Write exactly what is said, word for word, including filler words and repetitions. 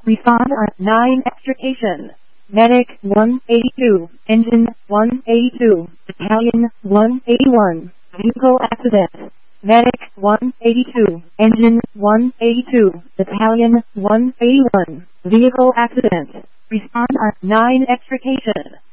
Respond on nine extrication. Medic one eighty-two, Engine one eighty-two, Battalion one eighty-one, Vehicle accident. Medic one eighty-two, Engine one eighty-two, Battalion one eighty-one, Vehicle accident. Respond on nine extrication.